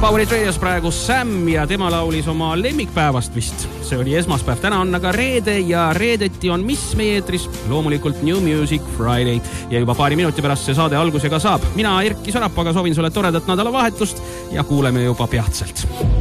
Powerid Radios praegu Sam ja tema laulis oma lemmikpäevast vist. See oli esmaspäev, täna on aga reede ja reedeti on mis meie eetris? Loomulikult New Music Friday ja juba paari minuti pärast see saade algusega saab. Mina Erki Sorapaga soovin sulle toredat nädalavahetust ja kuuleme juba peatselt.